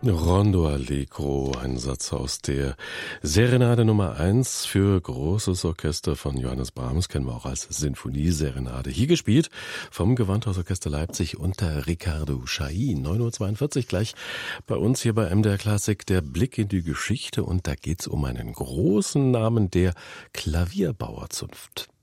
Rondo Allegro, ein Satz aus der Serenade Nummer 1 für großes Orchester von Johannes Brahms, kennen wir auch als Sinfonieserenade. Hier gespielt vom Gewandhausorchester Leipzig unter Ricardo Chailly. 9:42 Uhr gleich bei uns hier bei MDR Klassik der Blick in die Geschichte und da geht's um einen großen Namen der Klavierbauerzunft.